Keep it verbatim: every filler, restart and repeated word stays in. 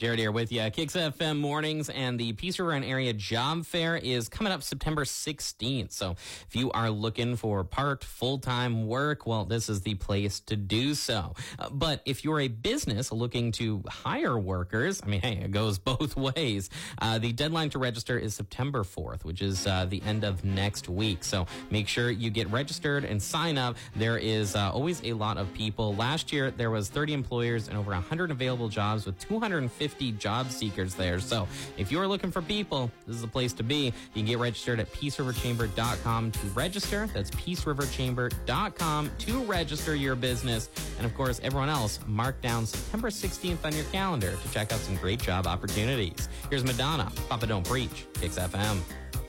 Jared here with you. Kicks F M mornings, and the Peace River and Area Job Fair is coming up September sixteenth. So if you are looking for part, full-time work, well, this is the place to do so. Uh, but if you're a business looking to hire workers, I mean, hey, it goes both ways. Uh, the deadline to register is September fourth, which is uh, the end of next week. So make sure you get registered and sign up. There is uh, always a lot of people. Last year, there was thirty employers and over one hundred available jobs with two hundred fifty job seekers there. So if you're looking for people, this is the place to be. You can get registered at peace river chamber dot com to register. That's peace river chamber dot com to register your business. And of course, everyone else, mark down September sixteenth on your calendar to check out some great job opportunities. Here's Madonna, Papa Don't Preach, Kicks F M.